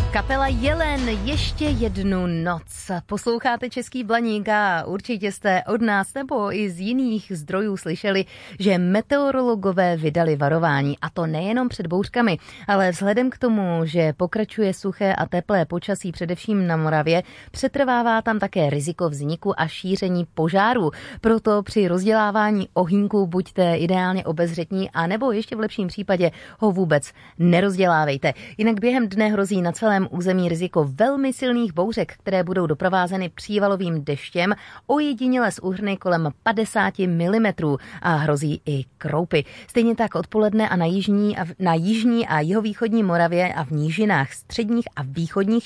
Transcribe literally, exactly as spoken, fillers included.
Kapela Jelen, ještě jednu noc. Posloucháte Český Blaník a určitě jste od nás nebo i z jiných zdrojů slyšeli, že meteorologové vydali varování. A to nejenom před bouřkami, ale vzhledem k tomu, že pokračuje suché a teplé počasí především na Moravě, přetrvává tam také riziko vzniku a šíření požárů. Proto při rozdělávání ohýnků buďte ideálně obezřetní a nebo ještě v lepším případě ho vůbec nerozdělávejte. Jinak během dne hrozí na celém území riziko velmi silných bouřek, které budou doprovázeny přívalovým deštěm, ojediněle s úhrny kolem padesát milimetrů a hrozí i kroupy. Stejně tak odpoledne a na jižní a, na jižní a jihovýchodní Moravě a v nížinách středních a východních